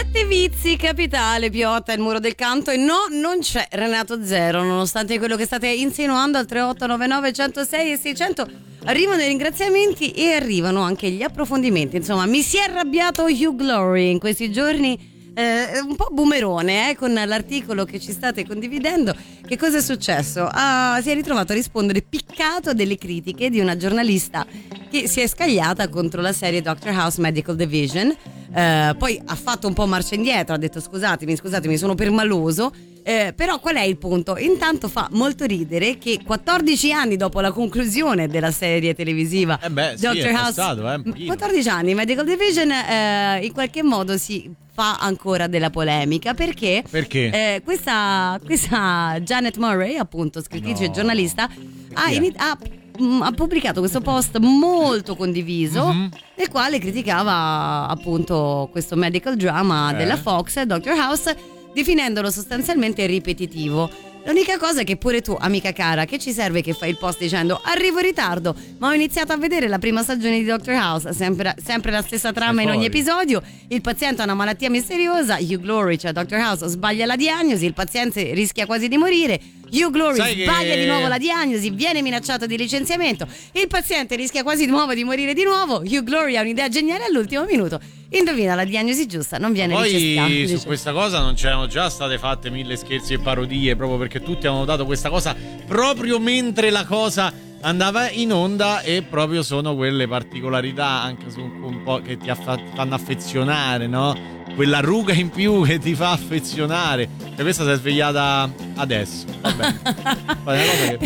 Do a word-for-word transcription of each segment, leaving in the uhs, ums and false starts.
Sette vizi, capitale, Piotta, il muro del canto, e no, non c'è Renato Zero, nonostante quello che state insinuando al tre otto nove nove uno zero sei e seicento. Arrivano i ringraziamenti e arrivano anche gli approfondimenti. Insomma, mi si è arrabbiato Hugh Glory in questi giorni. Eh, un po' boomerone eh, con l'articolo che ci state condividendo. Che cosa è successo? Ah, si è ritrovato a rispondere piccato delle critiche di una giornalista che si è scagliata contro la serie Doctor House Medical Division. Eh, poi ha fatto un po' marcia indietro, ha detto scusatemi, scusatemi, sono permaloso. Eh, però qual è il punto? Intanto fa molto ridere che quattordici anni dopo la conclusione della serie televisiva eh beh, sì, Doctor House, passato, eh, quattordici anni Medical Division, eh, in qualche modo si fa ancora della polemica perché, perché? Eh, questa, questa Janet Murray, appunto scrittrice no. e giornalista, ha, in, ha, ha pubblicato questo post molto condiviso, mm-hmm. nel quale criticava appunto questo medical drama eh. della Fox, Doctor House, definendolo sostanzialmente ripetitivo. L'unica cosa è che pure tu, amica cara, che ci serve che fai il post dicendo arrivo in ritardo, ma ho iniziato a vedere la prima stagione di Doctor House, sempre, sempre la stessa trama in ogni episodio, il paziente ha una malattia misteriosa, Hugh Glory, cioè Doctor House, sbaglia la diagnosi, il paziente rischia quasi di morire, Hugh Glory Sai sbaglia che... di nuovo la diagnosi, viene minacciato di licenziamento, il paziente rischia quasi di nuovo di morire di nuovo, Hugh Glory ha un'idea geniale all'ultimo minuto, indovina la diagnosi giusta, non viene licenziato. Poi su questa cosa non c'erano già state fatte mille scherzi e parodie, proprio perché tutti avevano dato questa cosa proprio mentre la cosa andava in onda, e proprio sono quelle particolarità anche su un, un po' che ti affa- fanno affezionare, no? Quella ruga in più che ti fa affezionare. E questa si è svegliata adesso. Vabbè. È una cosa che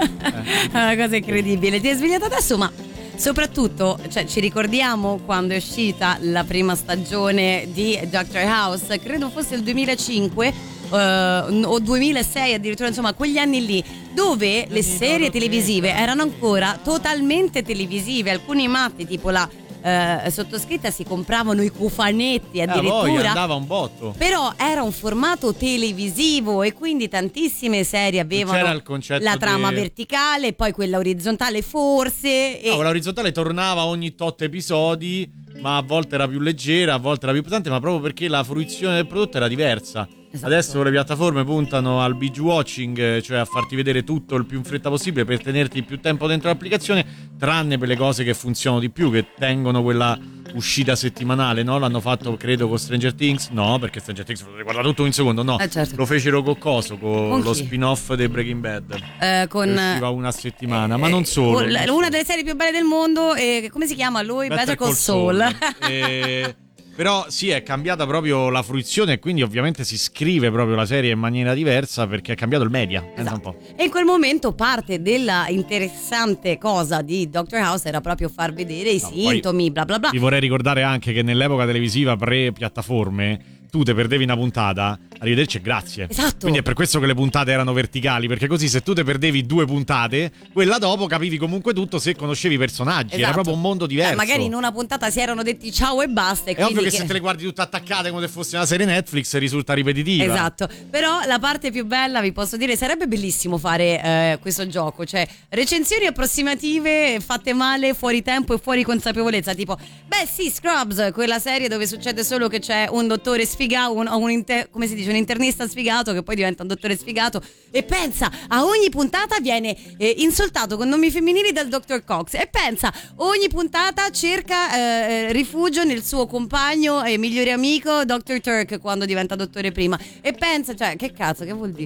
eh. È una cosa incredibile. Ti è svegliata adesso, ma soprattutto, cioè, ci ricordiamo quando è uscita la prima stagione di Doctor House, credo fosse il duemilacinque uh, o duemilasei addirittura, insomma quegli anni lì, dove le serie televisive erano ancora totalmente televisive. Alcuni matti tipo la Uh, sottoscritta si compravano i cofanetti addirittura, eh, andava un botto. Però era un formato televisivo e quindi tantissime serie avevano la trama di... verticale, poi quella orizzontale forse e... no, quella orizzontale tornava ogni tot episodi, ma a volte era più leggera, a volte era più pesante, ma proprio perché la fruizione del prodotto era diversa. Esatto. Adesso le piattaforme puntano al binge watching, cioè a farti vedere tutto il più in fretta possibile per tenerti più tempo dentro l'applicazione, tranne per le cose che funzionano di più, che tengono quella uscita settimanale, no? L'hanno fatto credo con Stranger Things, no, perché Stranger Things lo riguarda tutto in un secondo, no, eh, certo. Lo fecero con coso, con, con lo spin-off di Breaking Bad, eh, con usciva una settimana, eh, ma non solo, una non delle serie più belle del mondo, eh, come si chiama lui? Better Call Saul, Saul. e... Però sì, è cambiata proprio la fruizione e quindi ovviamente si scrive proprio la serie in maniera diversa perché è cambiato il media. Esatto. Un po'. E in quel momento parte della interessante cosa di Doctor House era proprio far vedere i no, sintomi, bla bla bla. Vi vorrei ricordare anche che nell'epoca televisiva pre-piattaforme tu te perdevi una puntata, arrivederci e grazie. Esatto. Quindi è per questo che le puntate erano verticali, perché così se tu te perdevi due puntate, quella dopo capivi comunque tutto se conoscevi i personaggi. Esatto. Era proprio un mondo diverso. Eh, magari in una puntata si erano detti ciao e basta. E è ovvio che, che se te le guardi tutte attaccate come se fosse una serie Netflix risulta ripetitiva. Esatto. Però la parte più bella, vi posso dire, sarebbe bellissimo fare eh, questo gioco, cioè recensioni approssimative fatte male, fuori tempo e fuori consapevolezza, tipo beh sì, Scrubs, quella serie dove succede solo che c'è un dottore sfigato, un, un inter, come si dice, un internista sfigato che poi diventa un dottore sfigato e pensa a ogni puntata viene eh, insultato con nomi femminili dal dottor Cox e pensa ogni puntata cerca eh, rifugio nel suo compagno e migliore amico doctor Turk quando diventa dottore prima e pensa, cioè che cazzo, che vuol dire?